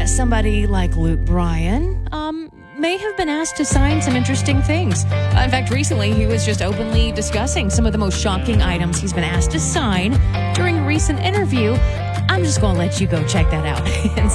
somebody like Luke Bryan may have been asked to sign some interesting things. In fact, recently he was just openly discussing some of the most shocking items he's been asked to sign during a recent interview. I'm just going to let you go check that out and